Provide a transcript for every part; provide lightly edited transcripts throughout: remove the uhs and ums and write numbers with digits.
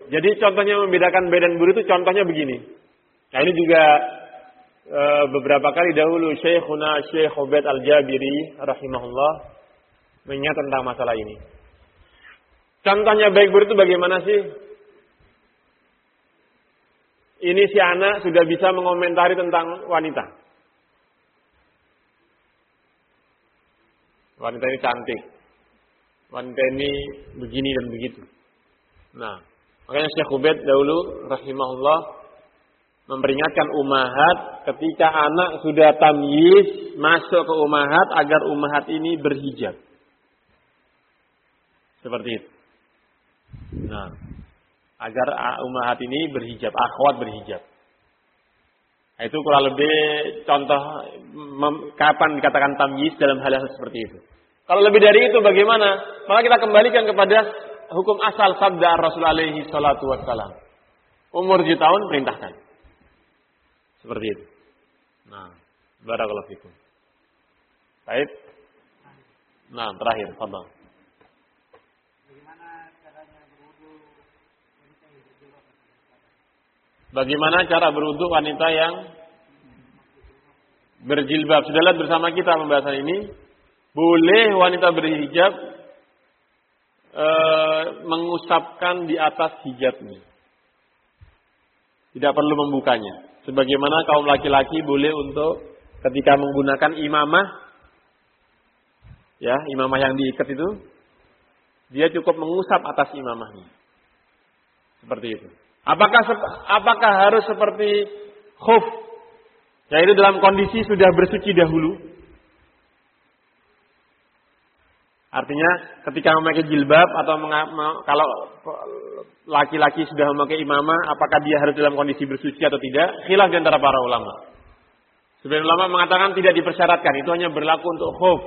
Jadi contohnya membedakan bayi dan buru itu contohnya begini. Nah ini juga beberapa kali dahulu Syekhuna Syekh Ubaid Al-Jabiri rahimahullah mengingat tentang masalah ini. Contohnya baik buru itu bagaimana sih? Ini si anak sudah bisa mengomentari tentang wanita. Wanita ini cantik. Wanita ini begini dan begitu. Nah, makanya Syekh Ubaid dahulu rahimahullah memperingatkan ummahat ketika anak sudah tamyiz masuk ke ummahat agar ummahat ini berhijab. Seperti itu. Nah, agar ummahat ini berhijab, akhwat berhijab. Nah, itu kurang lebih contoh kapan dikatakan tamyiz dalam hal seperti itu. Kalau lebih dari itu bagaimana? Maka kita kembalikan kepada hukum asal sabda Rasul alaihi salatu wassalam. Umur 7 tahun perintahkan. Seperti itu. Nah, barakallahu fikum. Baik. Nah, terakhir, fadhal. Bagaimana cara berwudu wanita yang berjilbab? Sudah lihat bersama kita pembahasan ini. Boleh wanita berhijab mengusapkan di atas hijabnya. Tidak perlu membukanya. Sebagaimana kaum laki-laki boleh untuk ketika menggunakan imamah, ya imamah yang diikat itu, dia cukup mengusap atas imamahnya. Seperti itu. Apakah harus seperti khuf, yaitu dalam kondisi sudah bersuci dahulu? Artinya ketika memakai jilbab atau kalau laki-laki sudah memakai imamah, apakah dia harus dalam kondisi bersuci atau tidak? Khilaf di antara para ulama. Sebagian ulama mengatakan tidak dipersyaratkan, itu hanya berlaku untuk khuf.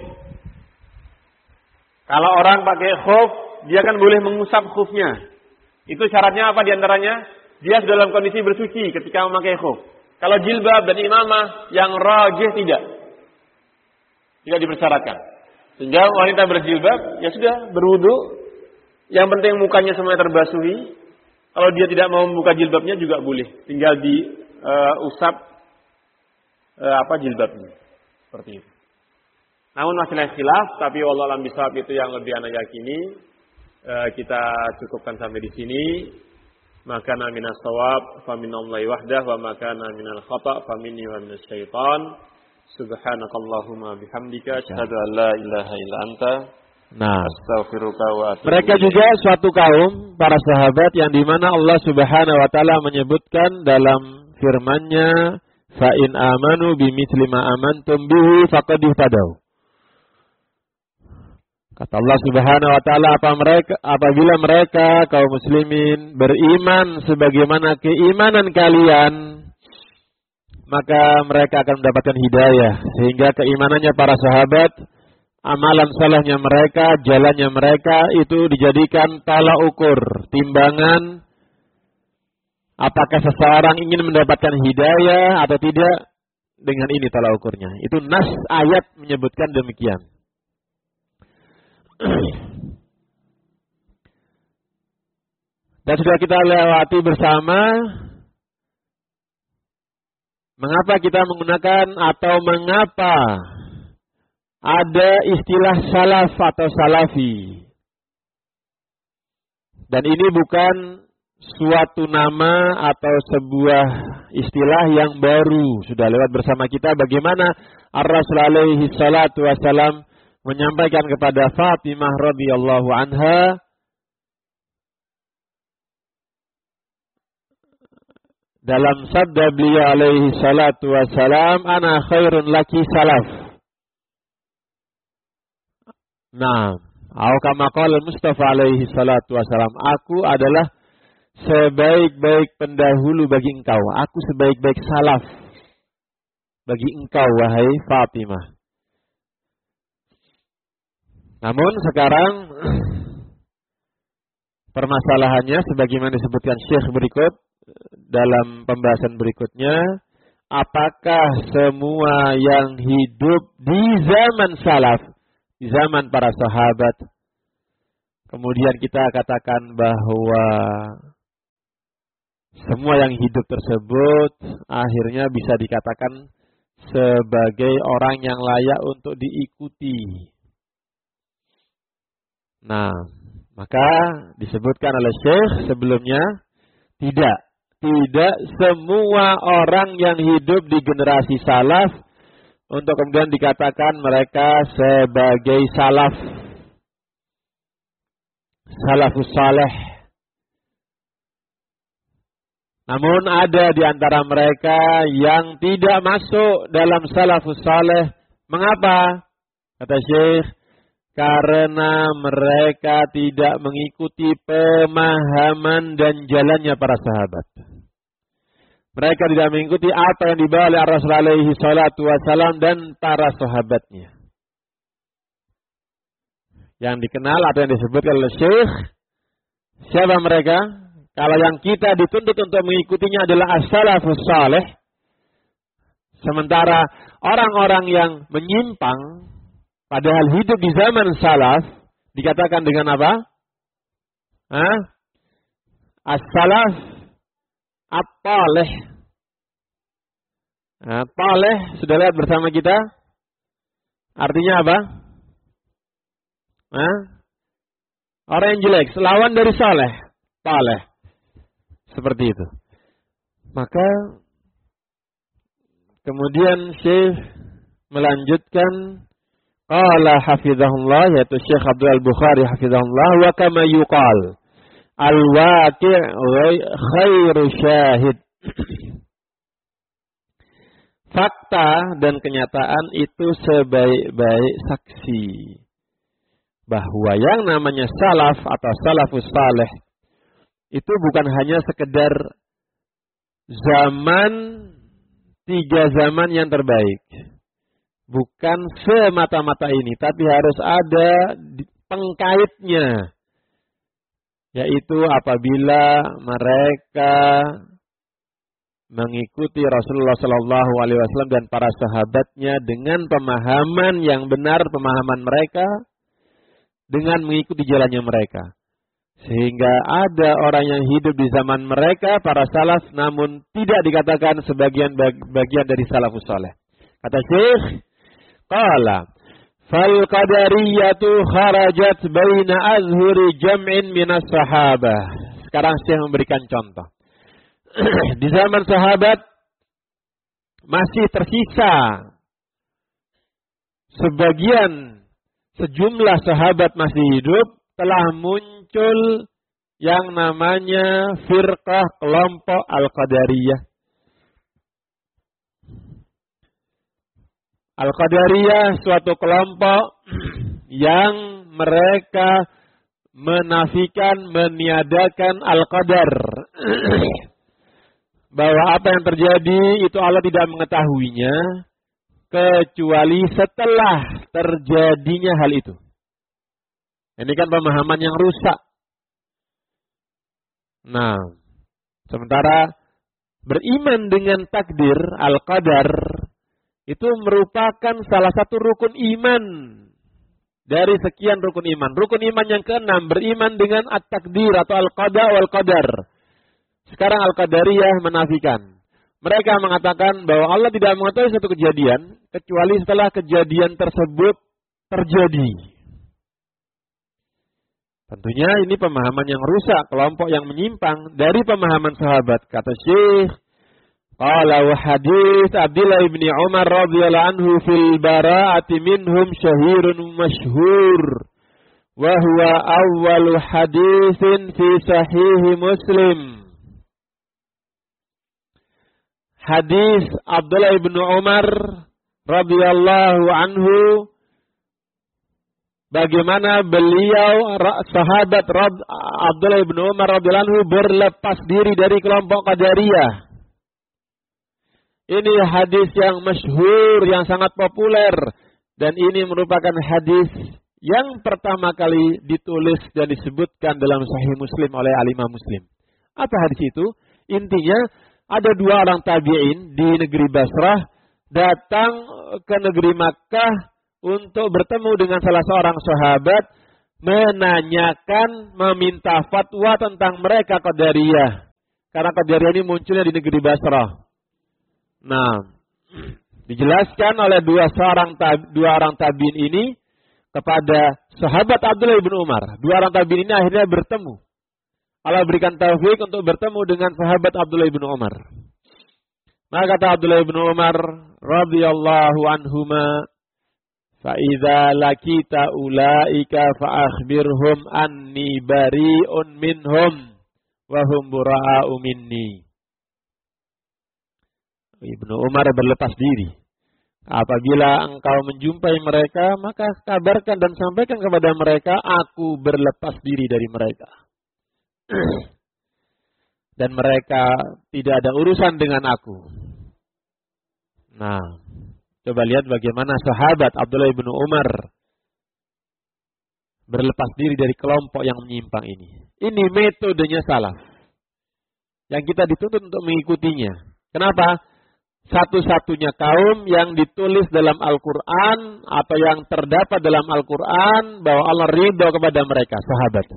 Kalau orang pakai khuf, dia kan boleh mengusap khufnya. Itu syaratnya apa di antaranya? Dia sudah dalam kondisi bersuci ketika memakai khuf. Kalau jilbab dan imamah yang rajih tidak dipersyaratkan. Sehingga wanita berjilbab, ya sudah berwudu. Yang penting mukanya semuanya terbasuhi. Kalau dia tidak mau membuka jilbabnya juga boleh. Tinggal diusap jilbabnya. Seperti itu. Namun masalah khilaf, tapi wallahu a'lam bishawab itu yang lebih ana yakini. Kita cukupkan sampai di sini. Maka minas shawab fa minallahi wahdah wa maka minal khata' fa minni wa minasy syaitan. Subhanakallahumma bihamdika asyhadu an la ilaha illa anta astaghfiruka wa atubu ilaik. Mereka juga suatu kaum para sahabat yang dimana Allah Subhanahu wa taala menyebutkan dalam firman-Nya fa in amanu bimitsli ma amantum bihi faqad ihtadaw. Kata Allah Subhanahu wa taala apabila mereka kaum muslimin beriman sebagaimana keimanan kalian, maka mereka akan mendapatkan hidayah. Sehingga keimanannya para sahabat, amalan salehnya mereka, jalannya mereka itu dijadikan tolak ukur, timbangan apakah seseorang ingin mendapatkan hidayah atau tidak. Dengan ini tolak ukurnya. Itu nas ayat menyebutkan demikian. Dan sudah kita lewati bersama mengapa kita menggunakan atau mengapa ada istilah salaf atau salafi. Dan ini bukan suatu nama atau sebuah istilah yang baru. Sudah lewat bersama kita bagaimana Ar-Rasul alaihi salatu wassalam menyampaikan kepada Fatimah radhiyallahu anha dalam sabda beliau alaihi salatu wassalam, ana khairun laki salaf. Nah, atau kama qala Mustafa alaihi salatu wassalam, aku adalah sebaik-baik pendahulu bagi engkau. Aku sebaik-baik salaf bagi engkau, wahai Fatimah. Namun sekarang permasalahannya sebagaimana disebutkan Syekh berikut dalam pembahasan berikutnya, apakah semua yang hidup di zaman salaf, di zaman para sahabat, kemudian kita katakan bahwa semua yang hidup tersebut akhirnya bisa dikatakan sebagai orang yang layak untuk diikuti. Nah, maka disebutkan oleh Syekh sebelumnya, tidak semua orang yang hidup di generasi salaf untuk kemudian dikatakan mereka sebagai salafus saleh. Namun ada di antara mereka yang tidak masuk dalam salafus saleh. Mengapa? Kata Syekh, karena mereka tidak mengikuti pemahaman dan jalannya para sahabat. Mereka tidak mengikuti apa yang dibawa oleh Rasulullah alaihi salatu wasalam dan para sahabatnya. Yang dikenal atau yang disebutkan oleh Syekh, siapa mereka? Kalau yang kita dituntut untuk mengikutinya adalah as-salafus saleh. Sementara orang-orang yang menyimpang padahal hidup di zaman salaf dikatakan dengan apa? As-salaf at-talih. Talih sudah lihat bersama kita? Artinya apa? Orang yang jelek, lawan dari saleh, talih. Seperti itu. Maka kemudian Syekh melanjutkan, qala hafizahullah, yaitu Syekh Abdul Bukhari hafizahullah, wa kama yuqal al-waqi' khairu syahid. Fakta dan kenyataan itu sebaik-baik saksi bahwa yang namanya salaf atau salafus saleh itu bukan hanya sekedar tiga zaman yang terbaik. Bukan semata-mata ini, tapi harus ada pengkaitnya. Yaitu apabila mereka mengikuti Rasulullah SAW dan para sahabatnya dengan pemahaman yang benar, pemahaman mereka, dengan mengikuti jalannya mereka. Sehingga ada orang yang hidup di zaman mereka, para salaf, namun tidak dikatakan sebagian bagian dari salafus saleh. Kata Syekh, qala fal qadariyatu kharajat baina azhuri jam'in minas sahabah. Sekarang Syekh memberikan contoh. Di zaman sahabat masih tersisa sejumlah sahabat masih hidup, telah muncul yang namanya firqah kelompok Al-Qadariyah. Al-Qadariyah suatu kelompok yang mereka menafikan, meniadakan Al-Qadar. Bahwa apa yang terjadi itu Allah tidak mengetahuinya kecuali setelah terjadinya hal itu. Ini kan pemahaman yang rusak. Nah, sementara beriman dengan takdir al-qadar itu merupakan salah satu rukun iman dari sekian rukun iman. Rukun iman yang keenam, beriman dengan at-takdir atau al-qada wal-qadar. Sekarang Al-Qadariyah menafikan. Mereka mengatakan bahwa Allah tidak mengetahui satu kejadian kecuali setelah kejadian tersebut terjadi. Tentunya ini pemahaman yang rusak, kelompok yang menyimpang dari pemahaman sahabat. Kata Syekh, qala wa hadits Abdullah bin Umar radhiyallahu anhu fil bara'ati minhum syahirun masyhur wa huwa awwalu haditsin fi sahih Muslim. Hadis Abdullah bin Umar radhiyallahu anhu, bagaimana beliau sahabat Abdullah bin Umar radhiyallahu anhu berlepas diri dari kelompok Qadariyah. Ini hadis yang masyhur, yang sangat populer, dan ini merupakan hadis yang pertama kali ditulis dan disebutkan dalam Sahih Muslim oleh Al-Imam Muslim. Apa hadis itu? Intinya ada dua orang tabi'in di negeri Basrah datang ke negeri Makkah untuk bertemu dengan salah seorang sahabat, menanyakan, meminta fatwa tentang mereka Qadariyah. Karena Qadariyah ini munculnya di negeri Basrah. Nah, dijelaskan oleh dua orang tabi'in ini kepada sahabat Abdullah bin Umar. Dua orang tabi'in ini akhirnya bertemu. Allah berikan taufik untuk bertemu dengan sahabat Abdullah bin Umar. Maka kata Abdullah bin Umar radhiyallahu anhuma, fa idza lakita ulaika fa akhbirhum anni bari'un minhum wa hum bura'u minni. Ibnu Umar berlepas diri. Apabila engkau menjumpai mereka, maka kabarkan dan sampaikan kepada mereka, aku berlepas diri dari mereka. Dan mereka tidak ada urusan dengan aku. Nah, coba lihat bagaimana sahabat Abdullah bin Umar berlepas diri dari kelompok yang menyimpang ini. Ini metodenya salaf. Yang kita dituntut untuk mengikutinya. Kenapa? Satu-satunya kaum yang ditulis dalam Al-Quran atau yang terdapat dalam Al-Quran bahwa Allah ridho kepada mereka, sahabat.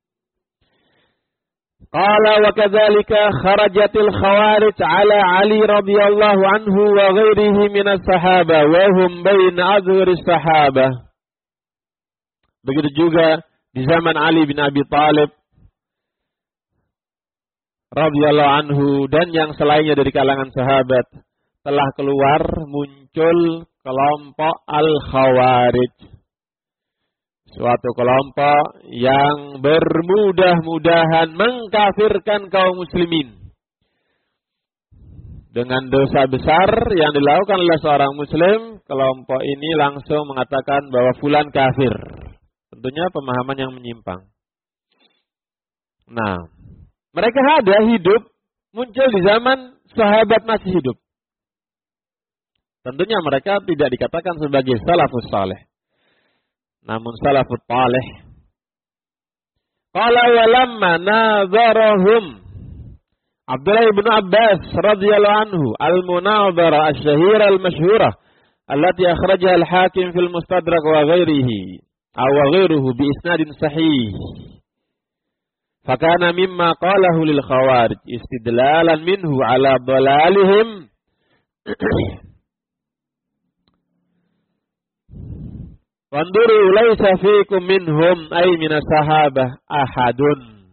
Qala wa kadzalika kharajatil khawarij ala Ali radhiyallahu anhu wa ghairihi minas sahaba wa hum baina azhuris sahabah. Begitu juga di zaman Ali bin Abi Thalib radhiyallahu anhu dan yang selainnya dari kalangan sahabat telah keluar muncul kelompok Al-Khawarij. Suatu kelompok yang bermudah-mudahan mengkafirkan kaum muslimin. Dengan dosa besar yang dilakukan oleh seorang muslim, kelompok ini langsung mengatakan bahwa fulan kafir. Tentunya pemahaman yang menyimpang. Nah, mereka ada hidup, muncul di zaman sahabat masih hidup. Tentunya mereka tidak dikatakan sebagai salafus saleh. Namun salafut talih. Qala walamma nadharahum Abdullah bin Abbas radhiyallahu anhu al-munadhara asy-syahira al-masyhurah allati akhrajaha al-Hakim fil Mustadrak wa ghairihi aw ghairuhu bi isnadin sahih. Fakana mimma qalahu lil khawarij istidlalan minhu ala dhalalihim Wanduru laisa fiikum minhum ay minas sahabah ahadun.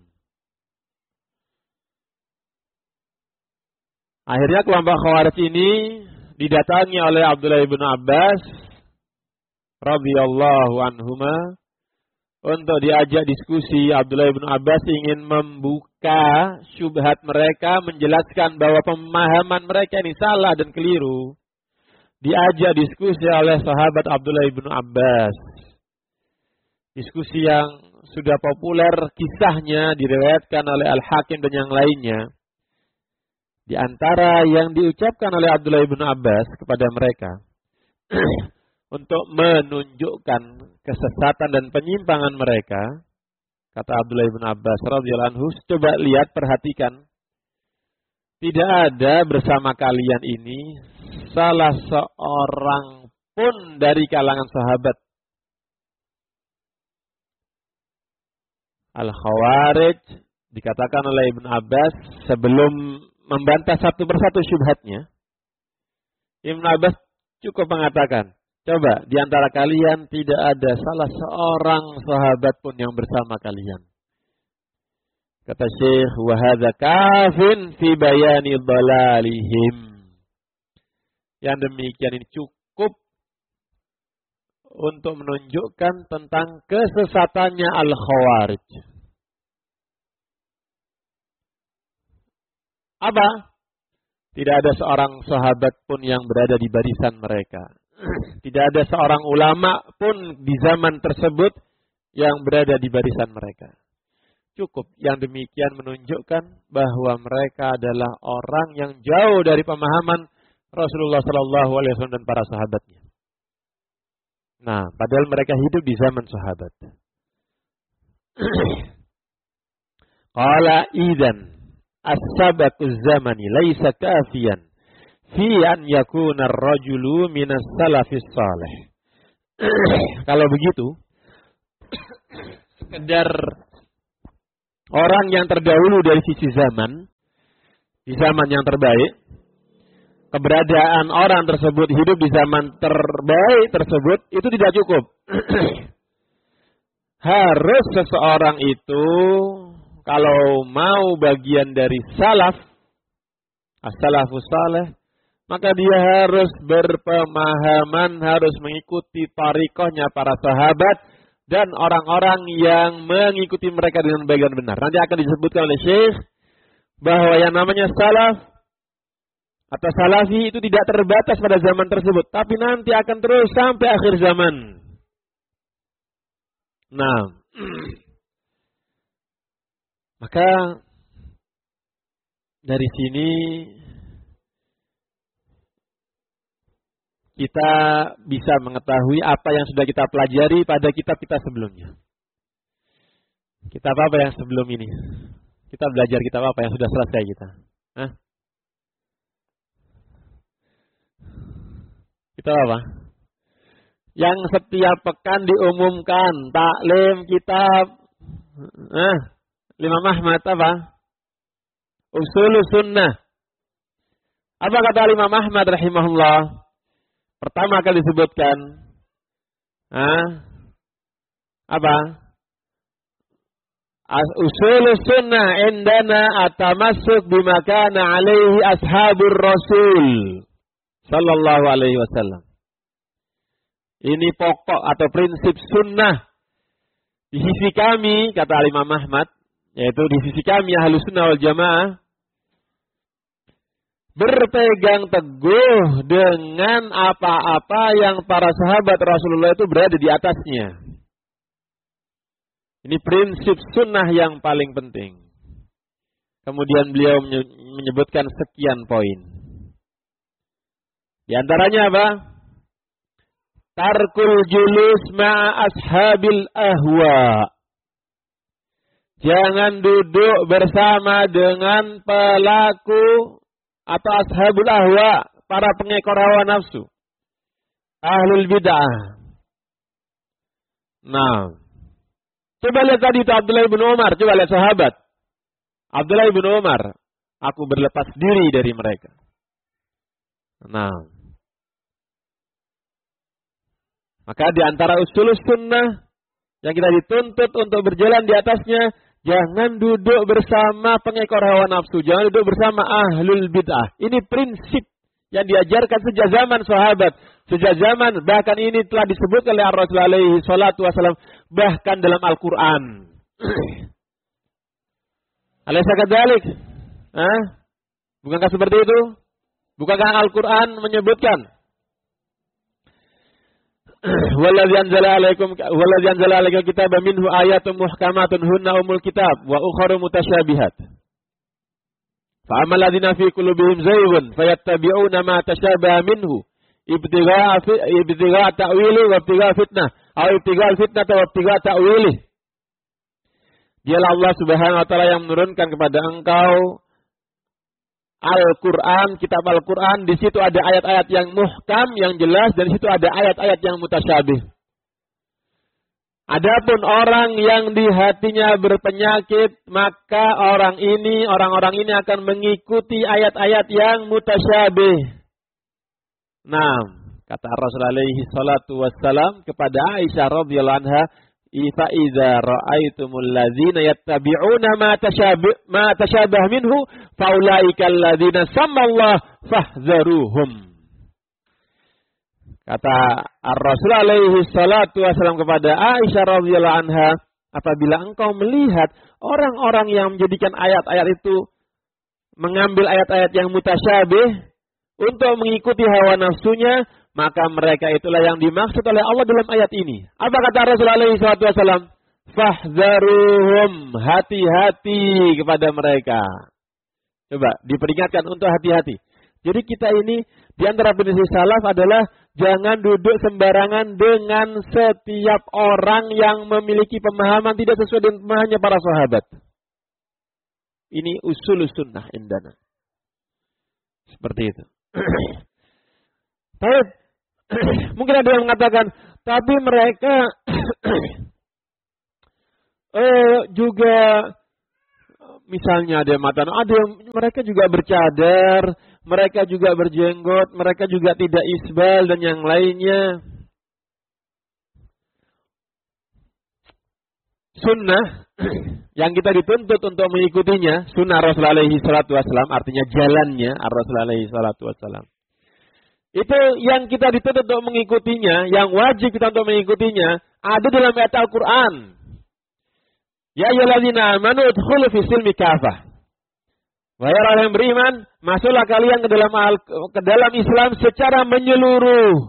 Akhirnya kelompok Khawarij ini didatangi oleh Abdullah bin Abbas radhiyallahu anhuma untuk diajak diskusi. Abdullah bin Abbas ingin membuka syubhat mereka, menjelaskan bahwa pemahaman mereka ini salah dan keliru. Diajak diskusi oleh sahabat Abdullah bin Abbas. Diskusi yang sudah populer, kisahnya diriwayatkan oleh Al-Hakim dan yang lainnya. Di antara yang diucapkan oleh Abdullah bin Abbas kepada mereka untuk menunjukkan kesesatan dan penyimpangan mereka, kata Abdullah bin Abbas radhiyallahu anhu, coba lihat, perhatikan. Tidak ada bersama kalian ini salah seorang pun dari kalangan sahabat. Al-Khawarij dikatakan oleh Ibn Abbas sebelum membantah satu persatu syubhatnya. Ibn Abbas cukup mengatakan, coba di antara kalian tidak ada salah seorang sahabat pun yang bersama kalian. Kata Syekh, wa hadza kafin fi bayani dhalalihim. Yang demikian ini cukup untuk menunjukkan tentang kesesatannya Al-Khawarij. Apa? Tidak ada seorang sahabat pun yang berada di barisan mereka. Tidak ada seorang ulama pun di zaman tersebut yang berada di barisan mereka. Cukup yang demikian menunjukkan bahwa mereka adalah orang yang jauh dari pemahaman Rasulullah SAW dan para sahabatnya. Nah, padahal mereka hidup di zaman sahabat. Qala idzan as-sabaquz zamani laisa kafiyan fi an yakuna ar-rajulu minas salafis salih. Kalau begitu, sekedar orang yang terdahulu dari sisi zaman di zaman yang terbaik, keberadaan orang tersebut hidup di zaman terbaik tersebut, itu tidak cukup. Harus seseorang itu kalau mau bagian dari salaf, as-salafus saleh, maka dia harus berpemahaman, harus mengikuti thariqahnya para sahabat dan orang-orang yang mengikuti mereka dengan baik dan benar. Nanti akan disebutkan oleh Syekh bahwa yang namanya salaf atau salafi itu tidak terbatas pada zaman tersebut, tapi nanti akan terus sampai akhir zaman. Nah, maka dari sini kita bisa mengetahui apa yang sudah kita pelajari pada kitab kita sebelumnya. Kitab apa yang sebelum ini? Kita belajar kitab apa yang sudah selesai kita? Hah? Kitab apa? Yang setiap pekan diumumkan, taklim kitab Imam Ahmad apa? Ushulus Sunnah. Apa kata Imam Ahmad rahimahullah? Pertama kali disebutkan apa? Ushulus Sunnah indana at-tamassuk bima kana alaihi ashabur Rasul sallallahu alaihi wasallam. Ini pokok atau prinsip sunnah di sisi kami, kata Imam Ahmad, yaitu di sisi kami Ahlus Sunnah wal Jamaah, berpegang teguh dengan apa-apa yang para sahabat Rasulullah itu berada di atasnya. Ini prinsip sunnah yang paling penting. Kemudian beliau menyebutkan sekian poin. Di antaranya apa? Tarkul julus ma'a ashabil ahwa. Jangan duduk bersama dengan pelaku atau ashabul ahwa, para pengekor hawa nafsu, ahlul bid'ah. Nah, coba lihat tadi itu Abdullah bin Umar, coba lihat sahabat. Abdullah bin Umar, aku berlepas diri dari mereka. Nah, maka di antara usul sunnah yang kita dituntut untuk berjalan di atasnya, jangan duduk bersama pengekor hawa nafsu, jangan duduk bersama ahlul bid'ah. Ini prinsip yang diajarkan sejak zaman sahabat, sejak zaman, bahkan ini telah disebut oleh Rasulullah alaihi salatu wasallam, bahkan dalam Al-Quran. Alaysa kadzalik? Bukankah seperti itu? Bukankah Al-Quran menyebutkan Waladzi anzala alaikum kitaba minhu ayatun muhkamatun hunna umul kitab wa ukharu mutasyabihat. Fa ammal ladzina fi qulubihim zaygun fayattabi'una ma tashabaha minhu ibtigha'a ta'wili wa ibtigha'a fitnah aw ibtigha'a fitnah wa ibtigha'a ta'wili. Dialah Allah Subhanahu wa taala yang menurunkan kepada engkau Al-Quran, kitab Al-Quran, di situ ada ayat-ayat yang muhkam, yang jelas, dan di situ ada ayat-ayat yang mutasyabih. Adapun orang yang di hatinya berpenyakit, maka orang-orang ini akan mengikuti ayat-ayat yang mutasyabih. Nah, kata Rasulullah alaihi salatu wassalam kepada Aisyah radhiyallahu anha, fa idza ra'aitumul ladzina yattabi'una ma tashabah minhu faulaikal ladzina sammallahu fahdharuhum. Kata Rasul alaihi salatu wasallam kepada Aisyah radhiyallahu anha, apabila engkau melihat orang-orang yang menjadikan ayat-ayat itu, mengambil ayat-ayat yang mutasyabih untuk mengikuti hawa nafsunya, maka mereka itulah yang dimaksud oleh Allah dalam ayat ini. Apa kata Rasulullah SAW? Fahdharuhum, hati-hati kepada mereka. Coba diperingatkan untuk hati-hati. Jadi kita ini di antara prinsip salaf adalah jangan duduk sembarangan dengan setiap orang yang memiliki pemahaman tidak sesuai dengan pemahamannya para sahabat. Ini usul sunnah indana. Seperti itu. Baik. Mungkin ada yang mengatakan, tapi mereka juga misalnya ada yang mata, ada yang mereka juga bercadar, mereka juga berjenggot, mereka juga tidak isbal dan yang lainnya. Sunnah yang kita dituntut untuk mengikutinya, sunnah Rasul alaihi salatu wassalam, artinya jalannya Rasul alaihi salatu wassalam. Itu yang kita dituntut untuk mengikutinya, yang wajib kita untuk mengikutinya, ada dalam ayat Al-Quran. Ya ayyuhalladzina amanu udkhulu fis silmi kafah. Wahai orang yang beriman, masuklah kalian ke dalam Islam secara menyeluruh.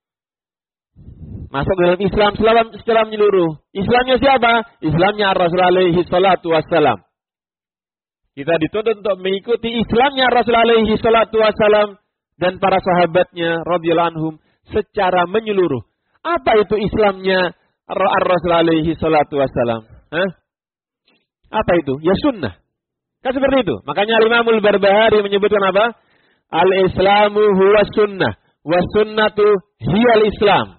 Masuk dalam Islam secara menyeluruh. Islamnya siapa? Islamnya Rasul alaihi salatu wassalam. Kita dituntut untuk mengikuti Islamnya Rasul alaihi salatu wassalam dan para sahabatnya radhiyallahu anhum secara menyeluruh. Apa itu Islamnya Rasul alaihi salatu wassalam? Apa itu? Ya sunnah. Kan seperti itu. Makanya Imamul Barbahari menyebutkan apa? Al-Islamu huwa sunnah. Wa sunnatu hiyal Islam.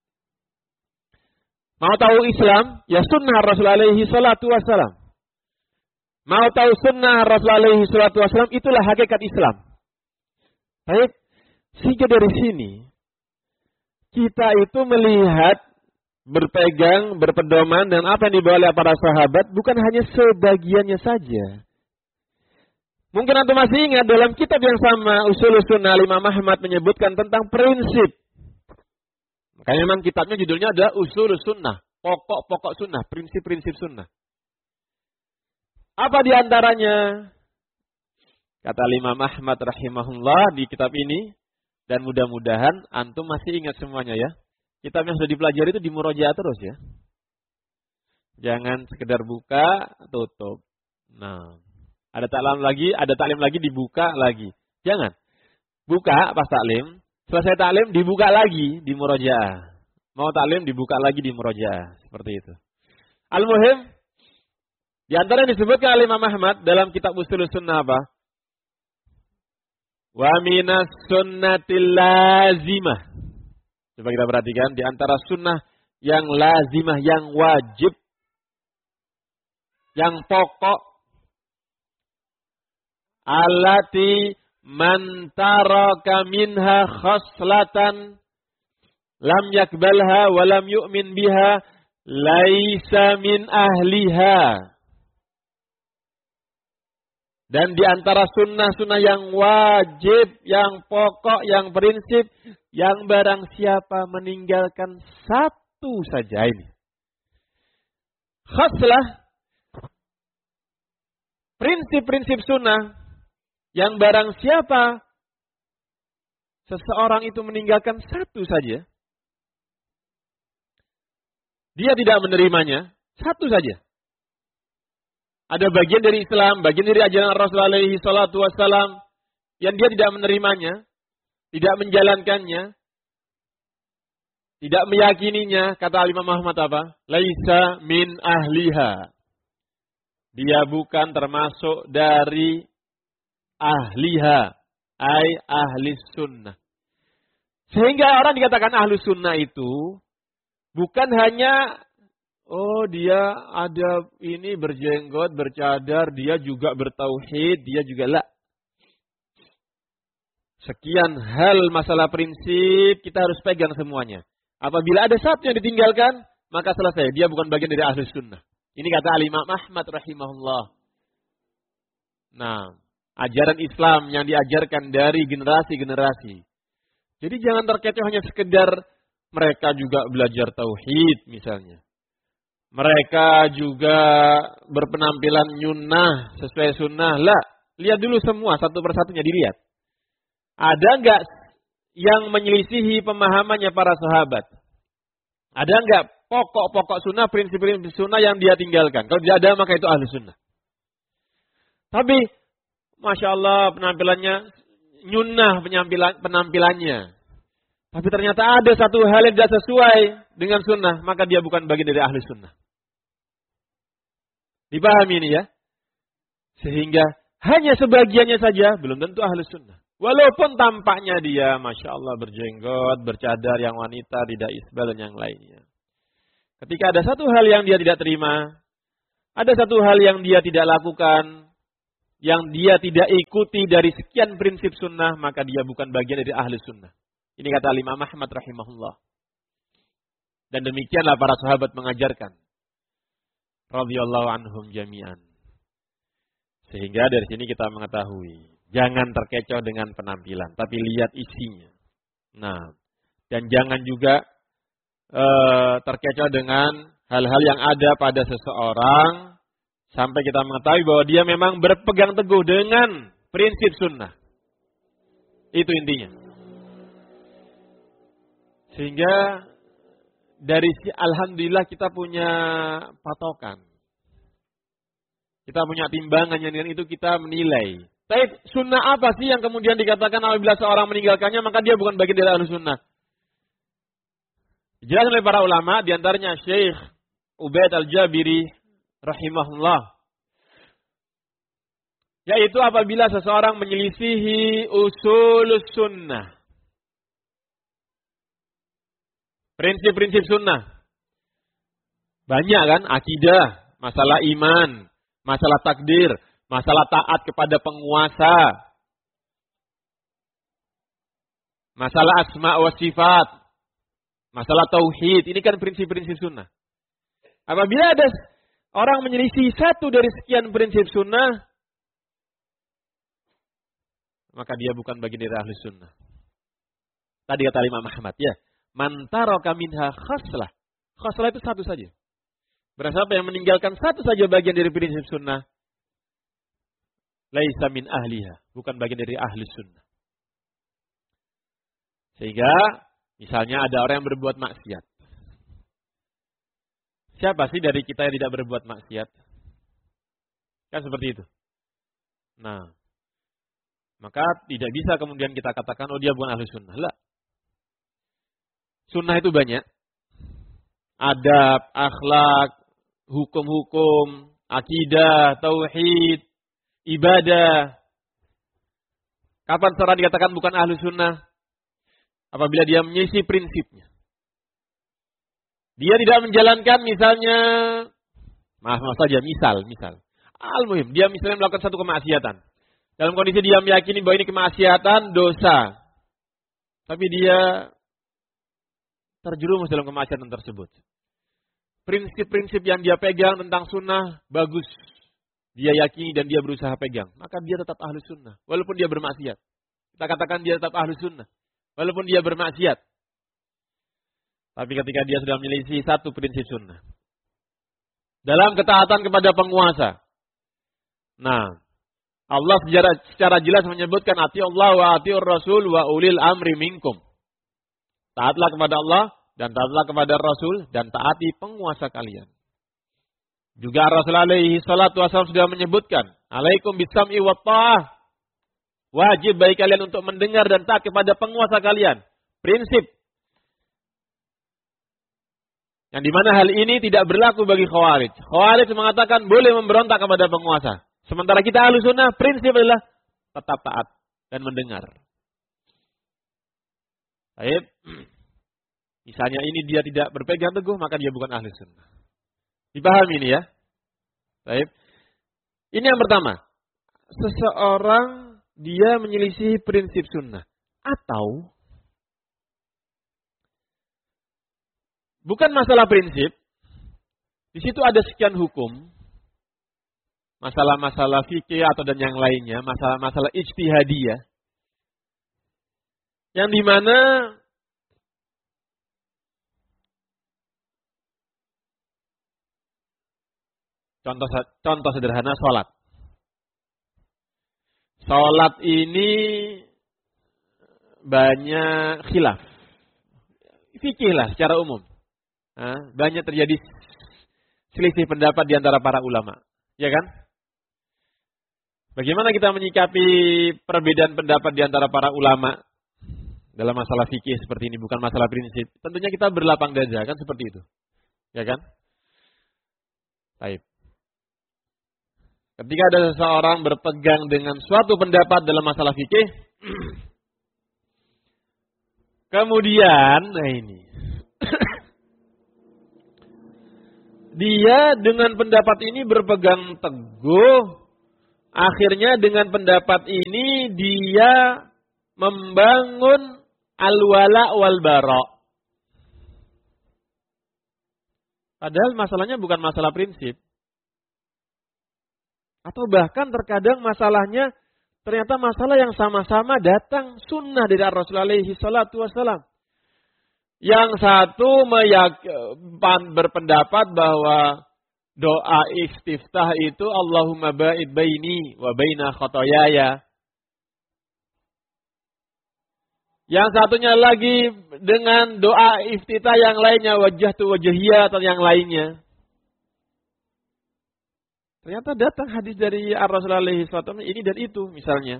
Mau tahu Islam? Ya sunnah Rasul alaihi salatu wassalam. Mau tahu sunnah Rasul alaihi salatu wassalam? Itulah hakikat Islam. Baik. Sehingga dari sini, kita itu melihat, berpegang, berpedoman dan apa yang dibawa oleh para sahabat bukan hanya sebagiannya saja. Mungkin antum masih ingat dalam kitab yang sama Ushulus Sunnah Imam Ahmad menyebutkan tentang prinsip. Makanya memang kitabnya judulnya adalah Ushulus Sunnah, pokok-pokok sunnah, prinsip-prinsip sunnah. Apa diantaranya? Kata Imam Ahmad rahimahullah di kitab ini, dan mudah-mudahan antum masih ingat semuanya ya. Kitab yang sudah dipelajari itu dimurojaah terus ya. Jangan sekedar buka, tutup. Nah, ada taklim lagi dibuka lagi. Jangan. Buka pas taklim, selesai taklim dibuka lagi di murojaah. Mau taklim dibuka lagi di murojaah, seperti itu. Al-muhim, di antara yang disebutkan oleh Imam Ahmad dalam kitab Ushulus Sunnah apa? Wa minas sunnatil lazimah. Coba kita perhatikan, di antara sunnah yang lazimah, yang wajib, yang pokok, allati man taraka minha khaslatan lam yakbalha wa lam yu'min biha laisa min ahliha. Dan di antara sunnah-sunnah yang wajib, yang pokok, yang prinsip, yang barang siapa meninggalkan satu saja ini. Khaslah, prinsip-prinsip sunnah, yang barang siapa seseorang itu meninggalkan satu saja, dia tidak menerimanya, satu saja. Ada bagian dari Islam, bagian dari ajaran Rasul alaihi salatu wassalam yang dia tidak menerimanya, tidak menjalankannya, tidak meyakininya, kata Imam Ahmad apa? Laisa min ahliha. Dia bukan termasuk dari ahliha, ai ahli sunnah. Sehingga orang dikatakan ahli sunnah itu bukan hanya dia ada ini berjenggot, bercadar, dia juga bertauhid, dia juga la. Sekian hal masalah prinsip kita harus pegang semuanya. Apabila ada satu yang ditinggalkan, maka selesai. Dia bukan bagian dari ahli sunnah. Ini kata Imam Ahmad rahimahullah. Nah, ajaran Islam yang diajarkan dari generasi-generasi. Jadi jangan terkecoh hanya sekedar mereka juga belajar tauhid misalnya. Mereka juga berpenampilan nyunnah sesuai sunnah. Lah, lihat dulu semua satu persatunya dilihat. Ada enggak yang menyelisihi pemahamannya para sahabat? Ada enggak pokok-pokok sunnah, prinsip-prinsip sunnah yang dia tinggalkan? Kalau tidak ada maka itu ahli sunnah. Tapi, Masya Allah penampilannya nyunnah penampilannya. Tapi ternyata ada satu hal yang tidak sesuai dengan sunnah, maka dia bukan bagian dari ahli sunnah. Dipahami ini ya? Sehingga hanya sebagiannya saja belum tentu ahli sunnah. Walaupun tampaknya dia Masya Allah berjenggot, bercadar yang wanita, tidak isbal dan yang lainnya. Ketika ada satu hal yang dia tidak terima, ada satu hal yang dia tidak lakukan, yang dia tidak ikuti dari sekian prinsip sunnah, maka dia bukan bagian dari ahli sunnah. Ini kata Imam Ahmad rahimahullah. Dan demikianlah para sahabat mengajarkan. Radhiyallahu anhum jami'an. Sehingga dari sini kita mengetahui, jangan terkecoh dengan penampilan, tapi lihat isinya. Nah, dan jangan juga terkecoh dengan hal-hal yang ada pada seseorang, sampai kita mengetahui bahwa dia memang berpegang teguh dengan prinsip sunnah. Itu intinya. Sehingga dari alhamdulillah kita punya patokan. Kita punya timbangan yang dengan itu kita menilai. Tapi sunnah apa sih yang kemudian dikatakan apabila seorang meninggalkannya maka dia bukan bagian dari ahlu sunnah? Dijelaskan oleh para ulama, diantaranya Syekh Ubaid Al-Jabiri rahimahullah. Yaitu apabila seseorang menyelisihi usul sunnah. Prinsip-prinsip sunnah. Banyak kan? Akidah, masalah iman, masalah takdir, masalah taat kepada penguasa, masalah asma wa sifat, masalah tauhid. Ini kan prinsip-prinsip sunnah. Apabila ada orang menyelisih satu dari sekian prinsip sunnah, maka dia bukan bagian dari ahli sunnah. Tadi kata Imam Ahmad, ya. Man taraka minha khaslah. Khaslah itu satu saja. Berarti apa yang meninggalkan satu saja bagian dari prinsip sunnah, laisa min ahliha, bukan bagian dari ahli sunnah. Sehingga misalnya ada orang yang berbuat maksiat. Siapa sih dari kita yang tidak berbuat maksiat? Kan seperti itu. Nah, maka tidak bisa kemudian kita katakan oh dia bukan ahli sunnah. Lah. Sunnah itu banyak. Adab, akhlak, hukum-hukum, akidah, tauhid, ibadah. Kapan seorang dikatakan bukan ahli sunnah? Apabila dia menyisi prinsipnya. Dia tidak menjalankan misalnya, maaf saja, misal. Al-muhim, dia misalnya melakukan satu kemaksiatan. Dalam kondisi dia meyakini bahwa ini kemaksiatan, dosa. Tapi dia terjerumus dalam kemaksiatan tersebut. Prinsip-prinsip yang dia pegang tentang sunnah, bagus. Dia yakini dan dia berusaha pegang. Maka dia tetap ahli sunnah. Walaupun dia bermaksiat. Kita katakan dia tetap ahli sunnah. Walaupun dia bermaksiat. Tapi ketika dia sudah menyelisih satu prinsip sunnah. Dalam ketaatan kepada penguasa. Nah, Allah secara jelas menyebutkan ati Allah wa atiur Rasul wa ulil amri minkum. Taatlah kepada Allah dan taatlah kepada Rasul dan taati penguasa kalian. Juga Rasul alaihi salatu wasallam sudah menyebutkan, alaikum bisam'i wa ta'ah. Wajib bagi kalian untuk mendengar dan taat kepada penguasa kalian. Prinsip. Yang dimana hal ini tidak berlaku bagi Khawarij. Khawarij mengatakan boleh memberontak kepada penguasa. Sementara kita ahlu sunnah, prinsip adalah tetap taat dan mendengar. Baik. Misalnya ini dia tidak berpegang teguh, maka dia bukan ahli sunnah. Dipahami ini ya? Baik. Ini yang pertama. Seseorang dia menyelisih prinsip sunnah. Atau bukan masalah prinsip. Di situ ada sekian hukum. Masalah-masalah fikih atau dan yang lainnya. Masalah-masalah ijtihadiyah. Yang dimana contoh sederhana sholat. Sholat ini banyak khilaf. Fikih lah secara umum. Banyak terjadi selisih pendapat di antara para ulama. Ya kan? Bagaimana kita menyikapi perbedaan pendapat di antara para ulama dalam masalah fikih seperti ini, bukan masalah prinsip. Tentunya kita berlapang dada, kan seperti itu. Ya kan? Baik. Ketika ada seseorang berpegang dengan suatu pendapat dalam masalah fikih, kemudian, nah ini, dia dengan pendapat ini berpegang teguh, akhirnya dengan pendapat ini dia membangun al-wala wal bara. Padahal masalahnya bukan masalah prinsip. Atau bahkan terkadang masalahnya ternyata masalah yang sama-sama datang sunnah dari Rasulullah SAW. Yang satu berpendapat bahwa doa istiftah itu Allahumma ba'id baini wa baina khotoyaya. Yang satunya lagi dengan doa iftitah yang lainnya, wajjahtu wajhiyya atau yang lainnya. Ternyata datang hadis dari Rasulullah SAW ini dan itu misalnya.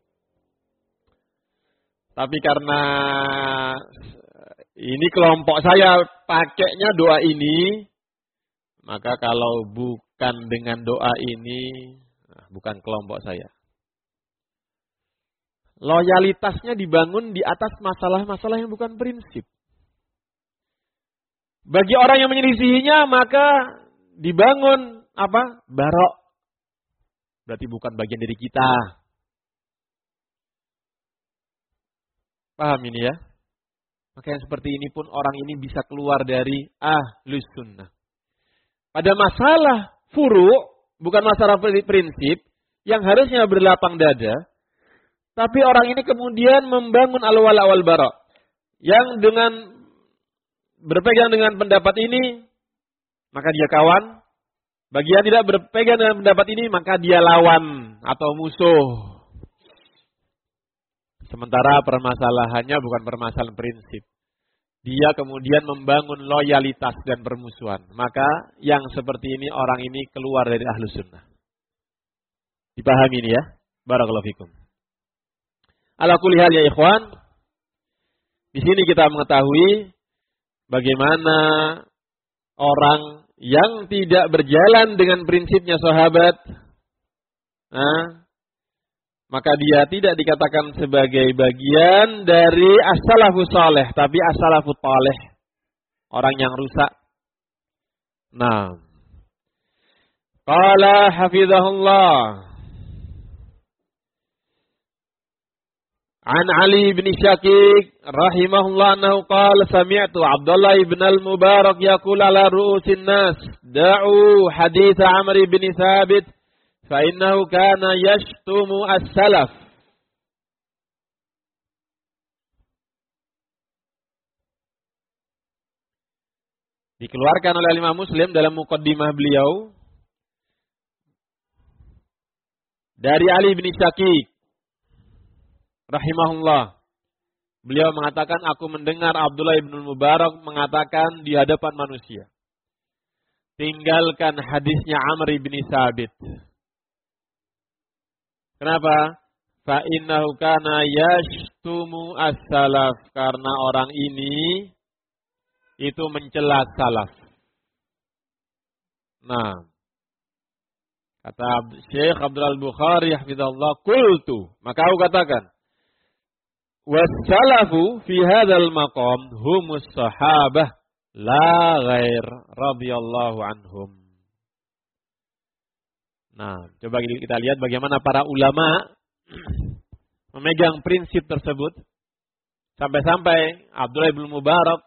Tapi karena ini kelompok saya pakainya doa ini, maka kalau bukan dengan doa ini, bukan kelompok saya. Loyalitasnya dibangun di atas masalah-masalah yang bukan prinsip. Bagi orang yang menyelisihinya, maka dibangun apa? Barok. Berarti bukan bagian dari kita. Paham ini ya? Maka yang seperti ini pun orang ini bisa keluar dari ahlus sunnah. Pada masalah furu', bukan masalah prinsip, yang harusnya berlapang dada, tapi orang ini kemudian membangun al-wala wal bara. Yang dengan berpegang dengan pendapat ini, maka dia kawan. Bagi yang tidak berpegang dengan pendapat ini, maka dia lawan atau musuh. Sementara permasalahannya bukan permasalahan prinsip. Dia kemudian membangun loyalitas dan permusuhan. Maka yang seperti ini, orang ini keluar dari ahlus sunnah. Dipahami ini ya? Barakallahu fikum. Ala kulli hal ya ikhwan. Di sini kita mengetahui bagaimana orang yang tidak berjalan dengan prinsipnya sahabat, maka dia tidak dikatakan sebagai bagian dari as-salafus saleh, tapi as-salafut taleh, orang yang rusak. Nah, qala hafizahullah an Ali bin Syakik rahimahullah annahu qala sami'tu Abdullah ibn al-Mubarak yaqul ala ru'usin nas da'u hadits Amr bin Thabit fa innahu kana yashtumu as-salaf. Dikeluarkan oleh Imam Muslim dalam muqaddimah beliau dari Ali bin Syakik rahimahullah. Beliau mengatakan, aku mendengar Abdullah ibn Mubarak mengatakan di hadapan manusia, tinggalkan hadisnya Amr bin Thabit. Kenapa? Fa innahu kana yashtumu as-salaf, karena orang ini itu mencela salaf. Nah, kata Syekh Abdul Bukhari hafizallahu, qultu, maka aku katakan, was-salafu fi hadzal maqam humus sahabah la ghair radhiyallahu anhum. Nah, coba kita lihat bagaimana para ulama memegang prinsip tersebut. Sampai-sampai Abdullah bin Mubarak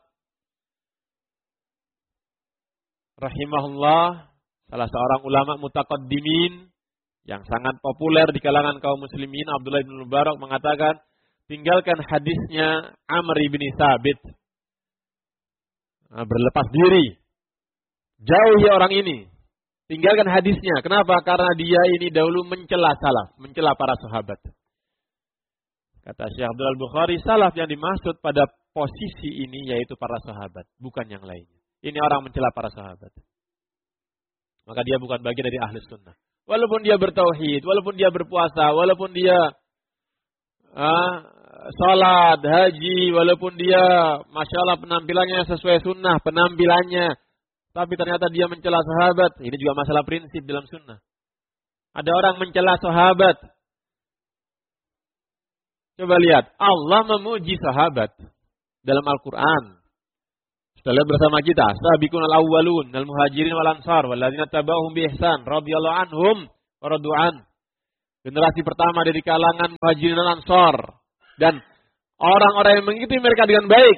rahimahullah, salah seorang ulama mutaqaddimin yang sangat populer di kalangan kaum muslimin, Abdullah bin Mubarak mengatakan, tinggalkan hadisnya Amr bin Thabit. Berlepas diri. Jauhi orang ini. Tinggalkan hadisnya. Kenapa? Karena dia ini dahulu mencela salaf, mencela para sahabat. Kata Syekh Abdul Bukhari, salaf yang dimaksud pada posisi ini yaitu para sahabat, bukan yang lainnya. Ini orang mencela para sahabat. Maka dia bukan bagian dari ahlus sunnah. Walaupun dia bertauhid, walaupun dia berpuasa, walaupun dia salat, haji, walaupun dia Masya Allah penampilannya sesuai sunnah, penampilannya, tapi ternyata dia mencela sahabat. Ini juga masalah prinsip dalam sunnah. Ada orang mencela sahabat. Coba lihat, Allah memuji sahabat dalam Al-Quran. Kita lihat bersama kita, sabiqun al-awwalun al-muhajirin wal ansar walladzina tabauhum bi ihsan radhiyallahu anhum wa radu'an. Generasi pertama dari kalangan Muhajirin dan Ansor. Dan orang-orang yang mengikuti mereka dengan baik.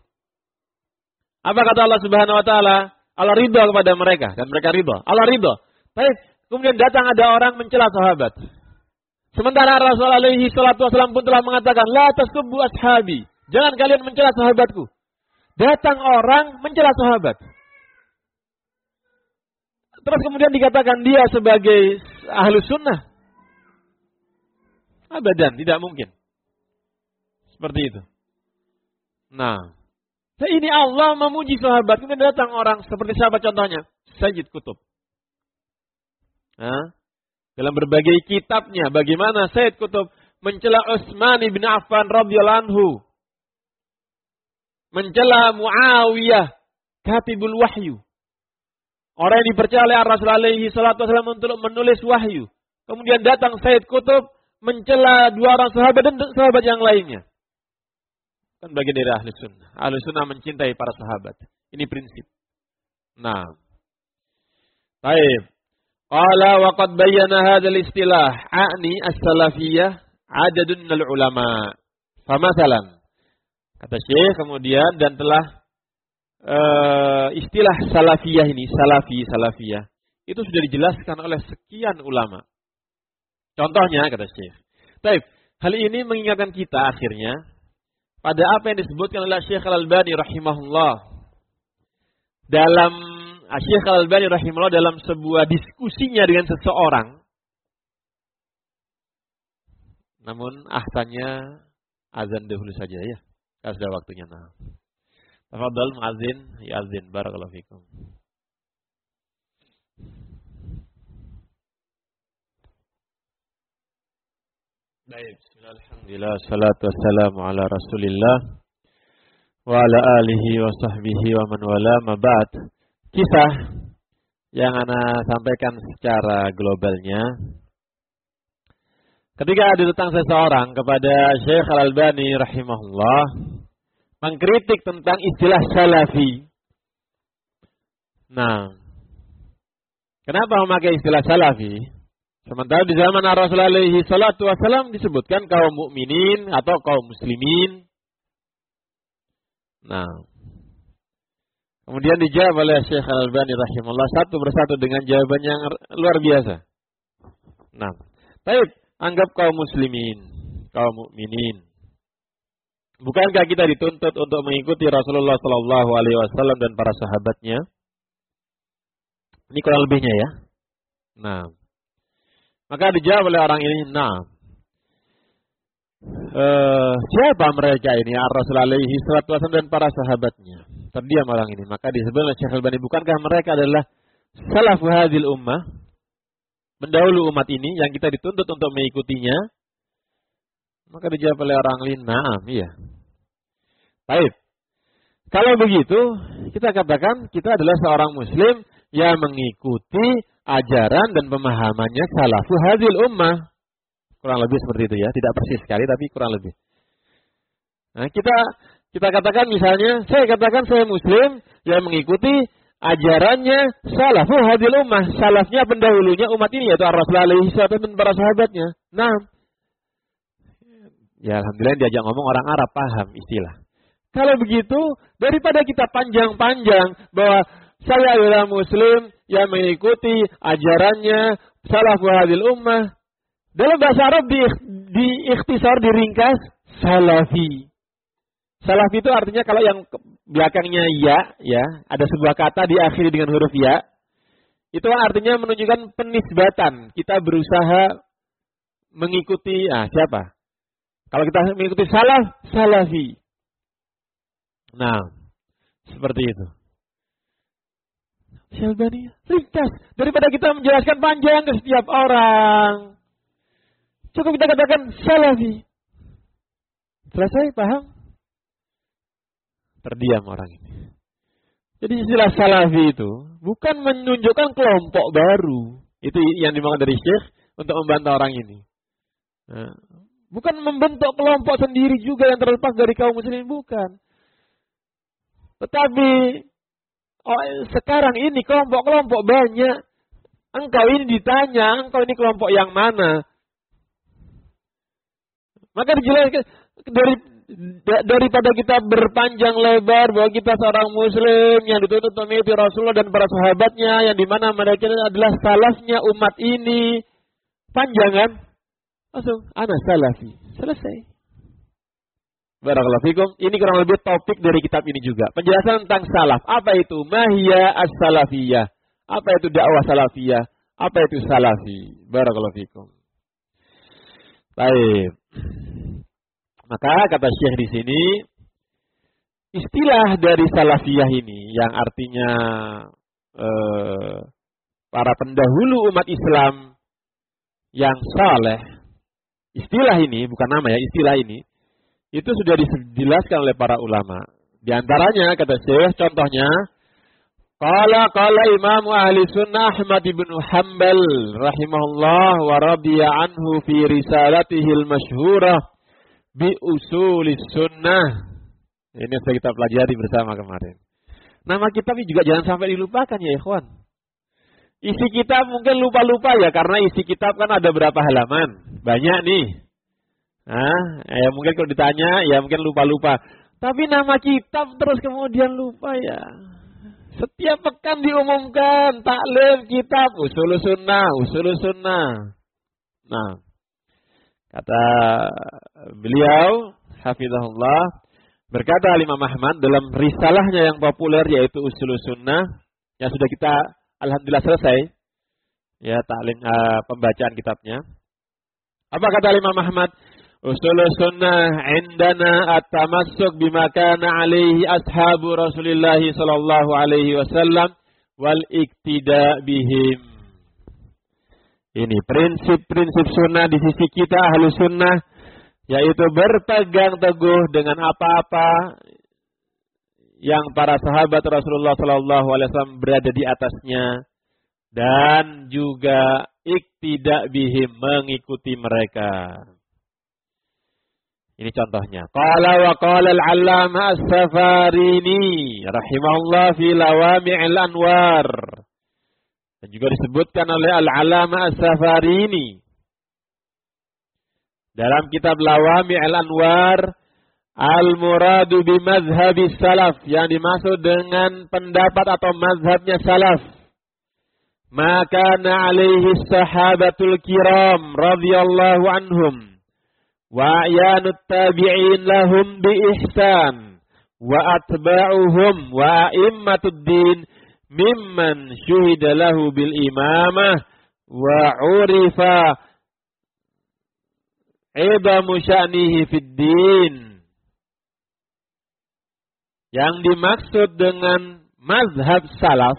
Apa kata Allah Subhanahu wa taala? Allah ridha kepada mereka dan mereka ridha. Allah ridha. Tapi kemudian datang ada orang mencela sahabat. Sementara Rasulullah alaihi salatu wasallam pun telah mengatakan, "La tasubbu ashabi." Jangan kalian mencela sahabatku. Datang orang mencela sahabat. Terus kemudian dikatakan dia sebagai ahlus sunnah. Abadan, tidak mungkin. Seperti itu. Nah, ini Allah memuji sahabat. Kemudian datang orang seperti siapa contohnya? Sayyid Qutb. Dalam berbagai kitabnya, bagaimana Sayyid Qutb mencela Utsman bin Affan radhiyallahu anhu. Mencela Muawiyah, katibul wahyu. Orang yang dipercaya oleh Rasulullah alaihi salatu wasallam untuk menulis wahyu. Kemudian datang Sayyid Qutb mencela dua orang sahabat dan sahabat yang lainnya. Kan bagian dari ahli sunnah. Ahli sunnah mencintai para sahabat. Ini prinsip. Nah. Baik. Qala wa qad bayyana hadzal istilah a'ni as-salafiyah adadun minal ulama. Famathalan. Kata Syekh kemudian dan telah istilah salafiyah ini, salafiyah itu sudah dijelaskan oleh sekian ulama. Contohnya kata Syekh. Baik, hal ini mengingatkan kita akhirnya pada apa yang disebutkan oleh Syekh Al-Albani rahimahullah. Syekh Al-Albani rahimahullah dalam sebuah diskusinya dengan seseorang. Namun ahsannya azan dahulu saja ya. Kalau sudah waktunya. Nah. Tafadhal muadzin, ya azin barakallahu fikum. Baik, bismillahirrahmanirrahim. Salatu wassalamu ala Rasulillah wa ala alihi wa sahbihi wa man wala ma ba'd. Kisah yang ana sampaikan secara globalnya. Ketika ada datang seseorang kepada Syekh Al-Albani rahimahullah mengkritik tentang istilah salafi. Nah, kenapa memakai istilah salafi? Sementara di zaman Rasulullah alaihi salatu wasallam disebutkan kaum mukminin atau kaum muslimin. Nah, kemudian dijawab oleh Syekh Al-Albani rahimahullah satu persatu dengan jawaban yang luar biasa. Nah, baik, anggap kaum muslimin, kaum mukminin. Bukankah kita dituntut untuk mengikuti Rasulullah sallallahu alaihi wasallam dan para sahabatnya? Ini kurang lebihnya ya. Nah, maka dijawab oleh orang ini, siapa mereka ini? Rasulullah alaihi salatu wasallam dan para sahabatnya. Terdiam orang ini. Maka disebut oleh Syekh Al-Albani, bukankah mereka adalah salafu hadhil ummah? Mendahulu umat ini yang kita dituntut untuk mengikutinya. Maka dijawab oleh orang lain, na'am, iya. Baik. Kalau begitu, kita katakan kita adalah seorang muslim yang mengikuti ajaran dan pemahamannya salafu hadhil ummah. Kurang lebih seperti itu ya, tidak persis sekali tapi kurang lebih. Nah, kita katakan misalnya, saya katakan saya muslim yang mengikuti ajarannya salafu hadhil ummah, salafnya pendahulunya umat ini yaitu Rasulullah alaihi wasallam dan para sahabatnya. Nah, ya alhamdulillah diajak ngomong orang Arab paham istilah. Kalau begitu, daripada kita panjang-panjang bahwa saya adalah muslim yang mengikuti ajarannya salafu hadhil ummah. Dalam bahasa Arab diikhtisar, diringkas salafi. Salafi itu artinya kalau yang belakangnya ya, ada sebuah kata diakhiri dengan huruf ya. Itu artinya menunjukkan penisbatan. Kita berusaha mengikuti siapa? Kalau kita mengikuti salafi. Nah, seperti itu. Syalbani, ringkas. Daripada kita menjelaskan panjang ke setiap orang. Cukup kita katakan salafi. Selesai, paham? Terdiam orang ini. Jadi istilah salafi itu bukan menunjukkan kelompok baru. Itu yang dimaksud dari Syekh untuk membantah orang ini. Nah, bukan membentuk kelompok sendiri juga yang terlepas dari kaum muslimin, bukan. Tetapi sekarang ini kelompok-kelompok banyak. Engkau ini ditanya, engkau ini kelompok yang mana? Maka dijelaskan daripada kita berpanjang lebar bahwa kita seorang muslim yang dituntut mengikuti Rasulullah dan para sahabatnya, yang dimana mereka adalah salafnya umat ini, panjang kan? Langsung, ana salafi. Selesai. Barakallahu fikum. Ini kurang lebih topik dari kitab ini juga. Penjelasan tentang salaf. Apa itu? Mahya as-salafiyah. Apa itu dakwah salafiyah? Apa itu salafi? Barakallahu fikum. Baik. Maka kata Syekh di sini, istilah dari salafiyah ini yang artinya para pendahulu umat Islam yang saleh. Istilah ini bukan nama ya, istilah ini itu sudah dijelaskan oleh para ulama. Di antaranya kata Syekh, contohnya qala Imam ahli sunnah Ahmad ibn Hanbal rahimahullah wa radiya anhu fi risalatihi al-masyhurah bi usulis sunnah. Ini sudah kita pelajari bersama kemarin. Nama kitab ini juga jangan sampai dilupakan ya ikhwan. Isi kitab mungkin lupa-lupa ya, karena isi kitab kan ada berapa halaman. Banyak nih. Ya mungkin kalau ditanya ya mungkin lupa-lupa. Tapi nama kitab terus kemudian lupa ya. Setiap pekan diumumkan taklim kitab usulus sunnah. Nah, kata beliau hafizahullah, berkata Imam Ahmad dalam risalahnya yang populer yaitu Ushulus Sunnah yang sudah kita alhamdulillah selesai ya taklim pembacaan kitabnya. Apa kata Imam Ahmad? Ushulus Sunnah indana at-tamassuk bima kana alaihi ashabu Rasulillah sallallahu alaihi wasallam wal iktida bihim. Ini prinsip-prinsip sunnah di sisi kita ahlu sunnah, yaitu berpegang teguh dengan apa-apa yang para sahabat Rasulullah sallallahu alaihi wasallam berada di atasnya, dan juga iktida bihim, mengikuti mereka. Ini contohnya. Qala wa qala al-'allamah as-Safarini rahimahullah fi Lawami'il Anwar. Dan juga disebutkan oleh al-'allamah as-Safarini dalam kitab Lawami'il Anwar, al-muradu bi madhhabis salaf, yang dimaksud dengan pendapat atau mazhabnya salaf, maka alaihi sahabatul kiram radhiyallahu anhum wa yanut tabi'in lahum bi ihsan wa atba'uhum wa a'immatud din mimman syuhida lahu bil imamah wa urifa idamu sya'nihi fid din. Yang dimaksud dengan mazhab salaf,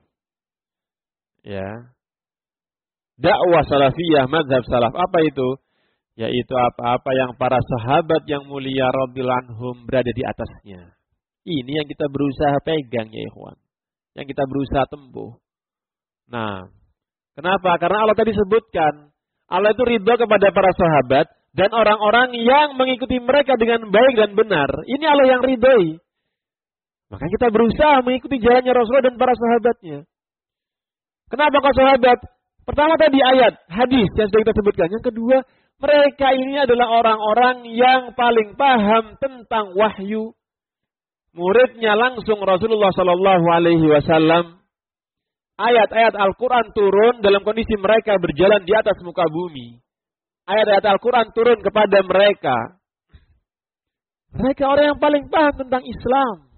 ya, dakwah salafiyah, mazhab salaf, apa itu? Yaitu apa-apa yang para sahabat yang mulia radhiyallahu anhum berada di atasnya. Ini yang kita berusaha pegang ya ikhwan, yang kita berusaha tempuh. Nah, kenapa? Karena Allah tadi sebutkan, Allah itu ridha kepada para sahabat dan orang-orang yang mengikuti mereka dengan baik dan benar. Ini Allah yang ridhoi. Maka kita berusaha mengikuti jalannya Rasulullah dan para sahabatnya. Kenapa kau sahabat? Pertama tadi ayat, hadis yang sudah kita sebutkan. Yang kedua, mereka ini adalah orang-orang yang paling paham tentang wahyu. Muridnya langsung Rasulullah Sallallahu Alaihi Wasallam. Ayat-ayat Al-Quran turun dalam kondisi mereka berjalan di atas muka bumi. Ayat-ayat Al-Quran turun kepada mereka. Mereka orang yang paling paham tentang Islam.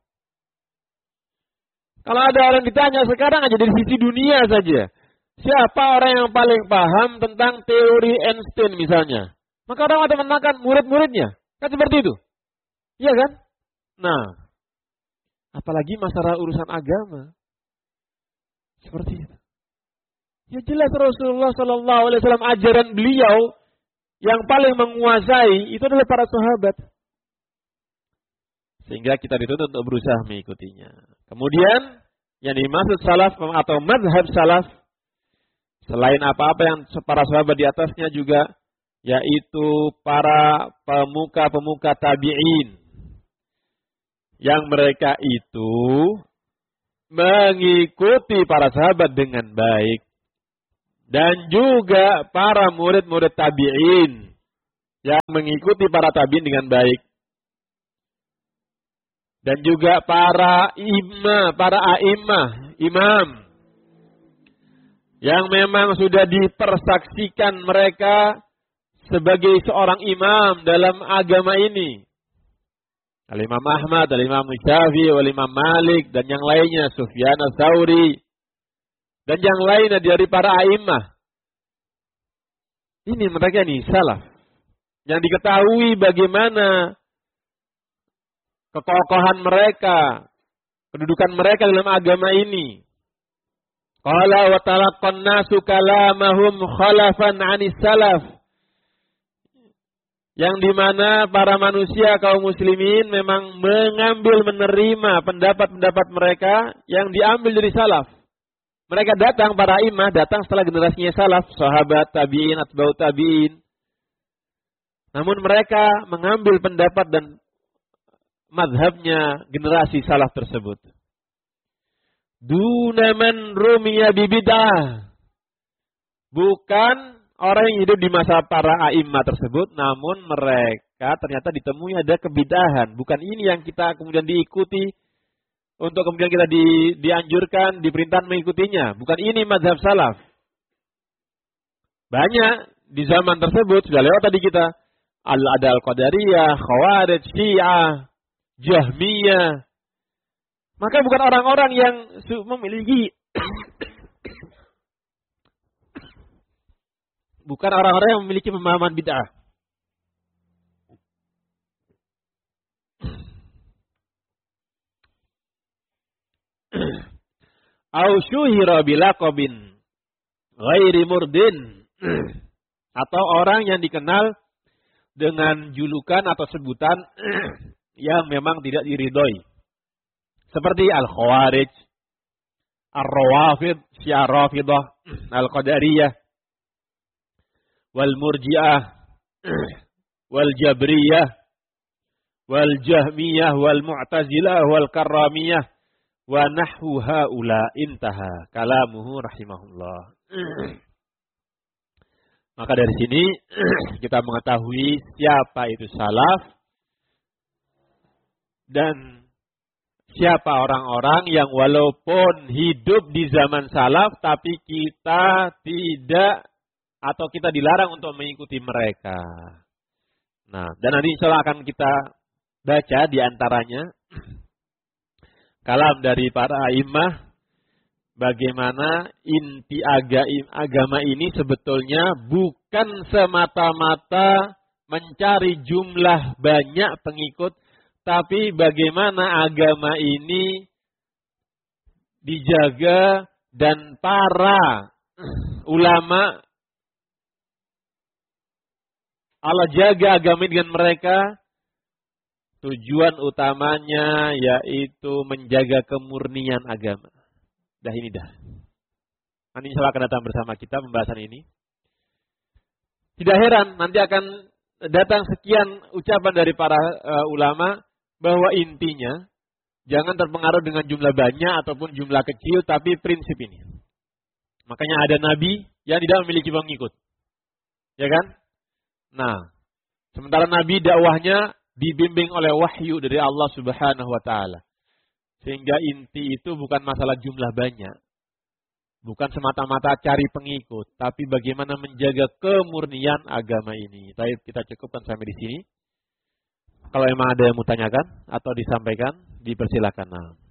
Kalau ada orang ditanya sekarang aja dari sisi dunia saja, siapa orang yang paling paham tentang teori Einstein misalnya, maka orang akan menekan murid-muridnya. Kan seperti itu. Iya kan? Nah, apalagi masalah urusan agama. Seperti itu. Ya jelas Rasulullah Sallallahu Alaihi Wasallam, ajaran beliau yang paling menguasai itu adalah para sahabat. Sehingga kita dituntut untuk berusaha mengikutinya. Kemudian yang dimaksud salaf atau mazhab salaf, selain apa-apa yang para sahabat di atasnya juga, yaitu para pemuka-pemuka tabi'in. Yang mereka itu mengikuti para sahabat dengan baik. Dan juga para murid-murid tabi'in. yang mengikuti para tabi'in dengan baik. Dan juga para imam yang memang sudah dipersaksikan mereka sebagai seorang imam dalam agama ini. Al-Imam Ahmad, Al-Imam Syafi'i, Al-Imam Malik, dan yang lainnya, Sufyan Ats-Tsauri, dan yang lainnya dari para a'immah. Ini mereka nih, salaf. Yang diketahui bagaimana kekokohan mereka, kedudukan mereka dalam agama ini. Qala wa talaqqan nasu kalamahum khalafan 'anis salaf. Yang dimana para manusia kaum muslimin memang menerima pendapat-pendapat mereka yang diambil dari salaf. Mereka datang, para imam datang setelah generasinya salaf, sahabat, tabi'in, atba'ut tabi'in. Namun mereka mengambil pendapat dan madhabnya generasi salaf tersebut. Duna man rumiya bibid'ah. Bukan orang yang hidup di masa para a'immah tersebut, namun mereka ternyata ditemui ada kebidahan. Bukan ini yang kita kemudian diikuti, untuk kemudian kita dianjurkan, diperintahkan mengikutinya. Bukan ini mazhab salaf. Banyak di zaman tersebut, sudah lewat tadi kita. Ada Al-Qadariyah, Khawarij, Syiah, Jahmiyah. Maka bukan orang-orang yang memiliki bukan orang-orang yang memiliki pemahaman bid'ah. Au syuhira bilaqabin ghairi murdin. Atau orang yang dikenal dengan julukan atau sebutan yang memang tidak diridhoi. Seperti Al-Khawarij, Ar-Rawafid, Syiah Rafidah, Al-Qadariyah, Wal-Murji'ah, Wal-Jabriyah, Wal-Jahmiyah, Wal-Mu'tazilah, Wal-Karramiyah, wa nahwu haula, intaha kalamuhu rahimahullah. Maka dari sini kita mengetahui siapa itu salaf dan siapa orang-orang yang walaupun hidup di zaman salaf tapi kita tidak atau kita dilarang untuk mengikuti mereka. Nah, dan nanti insya Allah akan kita baca di antaranya kalam dari para a'immah bagaimana inti agama ini sebetulnya bukan semata-mata mencari jumlah banyak pengikut, tapi bagaimana agama ini dijaga dan para ulama Allah jaga agama ini dengan mereka. Tujuan utamanya yaitu menjaga kemurnian agama. Dah ini dah. Nanti insya Allah akan datang bersama kita pembahasan ini. Tidak heran nanti akan datang sekian ucapan dari para ulama bahwa intinya jangan terpengaruh dengan jumlah banyak ataupun jumlah kecil, tapi prinsip ini. Makanya ada nabi yang tidak memiliki pengikut. Ya kan? Nah, sementara nabi dakwahnya dibimbing oleh wahyu dari Allah Subhanahu wa taala. Sehingga inti itu bukan masalah jumlah banyak. Bukan semata-mata cari pengikut, tapi bagaimana menjaga kemurnian agama ini. Baik, kita cukupkan sampai di sini. Kalau memang ada yang mau tanyakan atau disampaikan, dipersilakan. Nah.